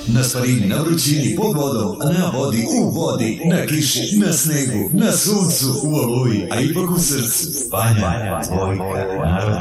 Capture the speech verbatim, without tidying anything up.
Na sparini, na vrućini, pod vodom, na vodi, u vodi, na kiši, na snegu, na suncu, u oluji, a ipak u srcu. Banja, Bojka, narod.